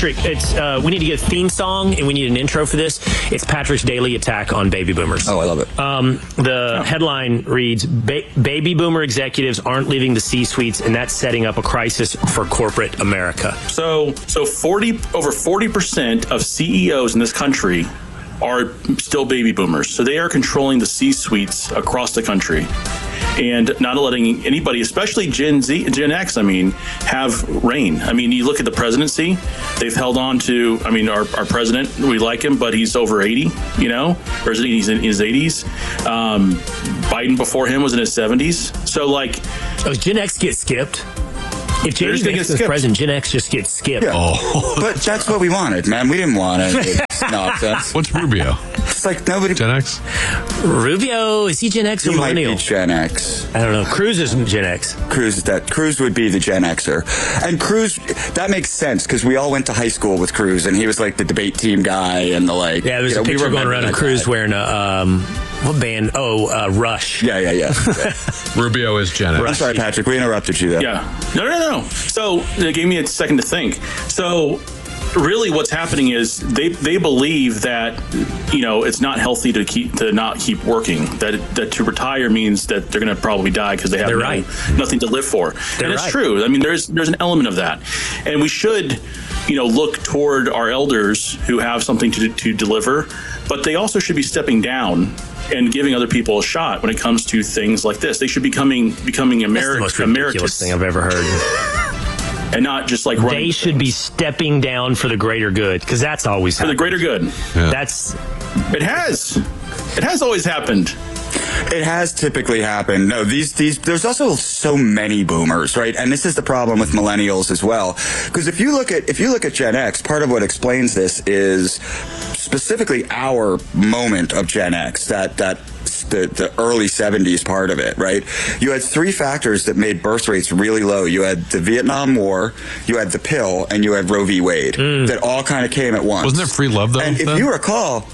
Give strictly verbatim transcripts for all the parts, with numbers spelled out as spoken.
Patrick, it's uh, we need to get a theme song and we need an intro for this. It's Patrick's daily attack on baby boomers. Oh, I love it. Um, the oh. headline reads, ba- Baby boomer executives aren't leaving the C-suites, and that's setting up a crisis for corporate America. So, so forty over forty percent of C E Os in this country are still baby boomers. So they are controlling the C-suites across the country and not letting anybody, especially Gen Z, Gen X, I mean, have reign. I mean, you look at the presidency, they've held on to, I mean, our, our president, we like him, but he's over eighty, you know, or is it, he's in his eighties. Um, Biden before him was in his seventies. So, like... Oh, Gen X get skipped? If J D Vance is president, Gen X just gets skipped. Yeah. Oh. But that's what we wanted, man. We didn't want it. Nonsense. What's Rubio? It's like nobody... Gen X? Rubio, is he Gen X or he millennial? Might be Gen X. I don't know. Cruz is Gen X. Cruz, that, Cruz would be the Gen Xer. And Cruz, that makes sense because we all went to high school with Cruz and he was like the debate team guy and the like... Yeah, there's you a know, picture we going around of Cruz that. wearing a... Um, what band? Oh, uh, Rush. Yeah, yeah, yeah. Rubio is Gen X. I'm sorry, Patrick. We interrupted you there. Yeah. No, no, no. So it gave me a second to think. So really what's happening is they they believe that, you know, it's not healthy to keep to not keep working, that that to retire means that they're going to probably die because they have no, right. nothing to live for. They're and it's right. true. I mean, there's there's an element of that. And we should, you know, look toward our elders who have something to to deliver, but they also should be stepping down and giving other people a shot when it comes to things like this. They should be becoming becoming Ameri- That's the most ridiculous thing I've ever heard. And not just like running they should things. be stepping down for the greater good, because that's always for happened. the greater good. Yeah. That's it has it has always happened. It has typically happened. No, these these there's also so many boomers, right? And this is the problem with millennials as well. Because if you look at if you look at Gen X, part of what explains this is specifically our moment of Gen X, that that the, the early seventies part of it, right? You had three factors that made birth rates really low. You had the Vietnam War, you had the pill, and you had Roe v. Wade mm. that all kind of came at once. Wasn't there free love, though? And if then? you recall...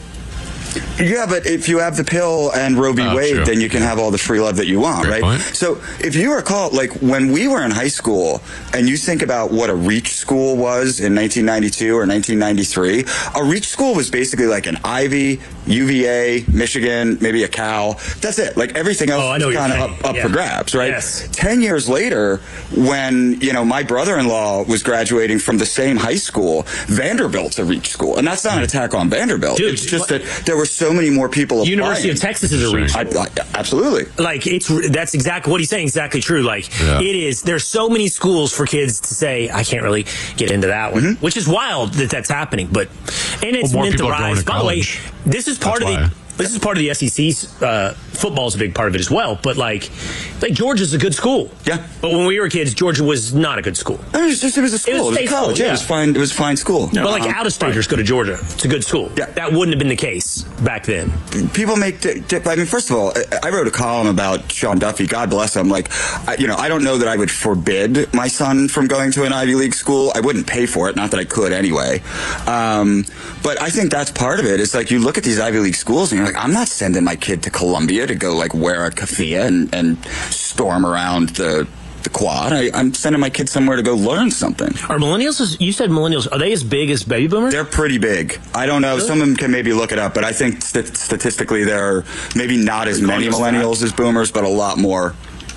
Yeah, but if you have the pill and Roe v. Oh, Wade, true. then you can have all the free love that you want, Great right? point. So if you recall, like when we were in high school and you think about what a reach school was in nineteen ninety-two or nineteen ninety-three, a reach school was basically like an Ivy, U V A, Michigan, maybe a Cal. That's it. Like everything else oh, was kind of up, up yeah. for grabs, right? Yes. Ten years later, when, you know, my brother-in-law was graduating from the same high school, Vanderbilt's a reach school. And that's not an attack on Vanderbilt. Dude, it's just what? that there were so many more people applying. University of Texas is a reach. I, I, absolutely. Like it's that's exactly what he's saying. Exactly true. Like yeah. it is. There's so many schools for kids to say I can't really get into that one, Mm-hmm. which is wild that that's happening. But and it's well, meant to people are going rise. to By the way, college. this is part That's of why. the. This is part of the S E C's uh, football is a big part of it as well. But like, like Georgia's a good school. Yeah. But when we were kids, Georgia was not a good school. I mean, it was just it was a school. It was It was, state a college. school, Yeah, yeah. it was fine. It was a fine school. But like Uh-huh. out of staters go to Georgia. It's a good school. Yeah. That wouldn't have been the case back then. People make. Di- di- I mean, first of all, I wrote a column about Sean Duffy. God bless him. Like, I, you know, I don't know that I would forbid my son from going to an Ivy League school. I wouldn't pay for it. Not that I could anyway. Um, but I think that's part of it. It's like you look at these Ivy League schools and you're like, I'm not sending my kid to Columbia to go like wear a keffiyeh and, and storm around the the quad. I, I'm sending my kid somewhere to go learn something. Are millennials? You said millennials. Are they as big as baby boomers? They're pretty big. I don't know. Really? Some of them can maybe look it up, but I think st- statistically there are maybe not as many millennials as boomers, but a lot more.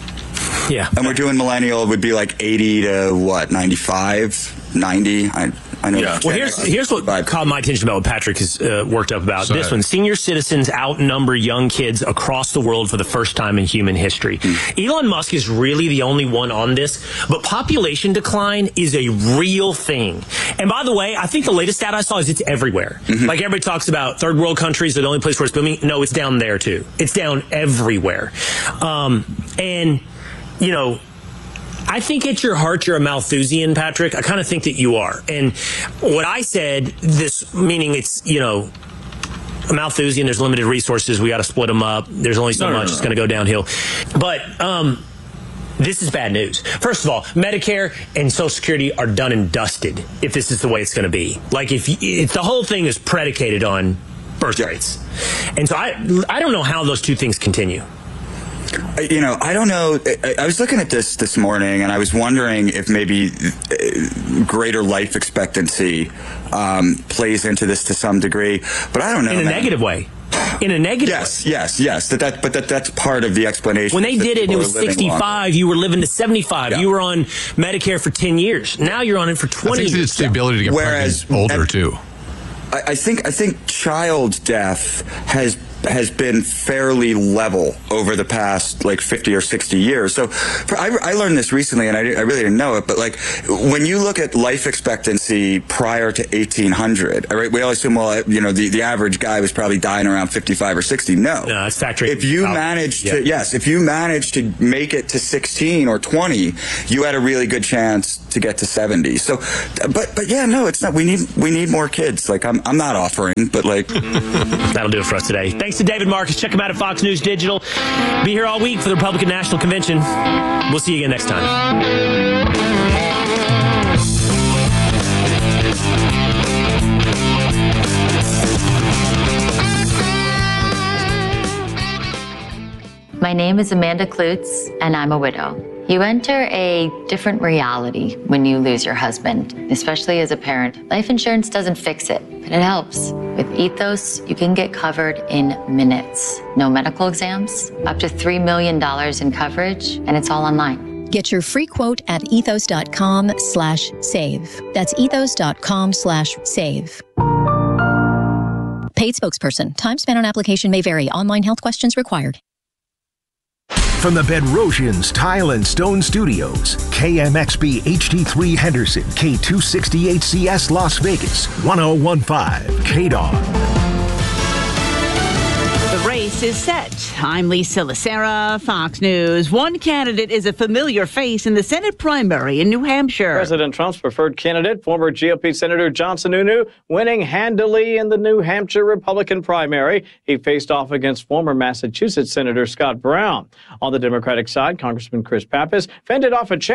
Yeah. And we're doing millennial would be like eighty to what, ninety-five, ninety. I I know. Yeah. Well, here's here's what caught my attention about what Patrick has uh, worked up about. So this one. Senior citizens outnumber young kids across the world for the first time in human history. Mm. Elon Musk is really the only one on this, but population decline is a real thing. And by the way, I think the latest stat I saw is it's everywhere. Mm-hmm. Like everybody talks about third world countries are the only place where it's booming. No, it's down there too. It's down everywhere. Um, and, you know, I think at your heart, you're a Malthusian, Patrick. I kind of think that you are. And what I said, this meaning it's, you know, a Malthusian, there's limited resources. We got to split them up. There's only so no, much. No, no. It's going to go downhill. But um, this is bad news. First of all, Medicare and Social Security are done and dusted if this is the way it's going to be. Like if, if the whole thing is predicated on birth rates. And so I, I don't know how those two things continue. You know, I don't know. I, I was looking at this this morning, and I was wondering if maybe greater life expectancy um, plays into this to some degree. But I don't know. In a man. negative way. In a negative yes, way. Yes, yes, That, that, but that, that's part of the explanation. When they did it, it was sixty-five. Longer. You were living to seventy-five. Yeah. You were on Medicare for ten years. Now you're on it for twenty I think years. It's the ability to get Whereas, pregnant older, and, too. I, I think I think child death has has been fairly level over the past like fifty or sixty years. So for, I, I learned this recently, and I, I really didn't know it, but like when you look at life expectancy prior to eighteen hundred, all right, we always assume, well, you know, the, the average guy was probably dying around fifty-five or sixty. No. No, that's factory. If you out. managed yeah. to, yes, if you managed to make it to sixteen or twenty, you had a really good chance to get to seventy. So, but, but yeah, no, it's not, we need, we need more kids. Like I'm, I'm not offering, but like. That'll do it for us today. Thanks to David Marcus. Check him out at Fox News Digital. Be here all week for the Republican National Convention. We'll see you again next time. My name is Amanda Klutz, and I'm a widow. You enter a different reality when you lose your husband, especially as a parent. Life insurance doesn't fix it, but it helps. With Ethos, you can get covered in minutes. No medical exams, up to three million dollars in coverage, and it's all online. Get your free quote at ethos.com slash save. That's ethos.com slash save. Paid spokesperson. Time spent on application may vary. Online health questions required. From the Bedrosians Tile and Stone Studios, K M X B H D three Henderson, K two sixty H C S Las Vegas, one oh one point five K D O N. The race is set. I'm Lisa Lacera, Fox News. One candidate is a familiar face in the Senate primary in New Hampshire. President Trump's preferred candidate, former G O P Senator John Sununu, winning handily in the New Hampshire Republican primary. He faced off against former Massachusetts Senator Scott Brown. On the Democratic side, Congressman Chris Pappas fended off a challenge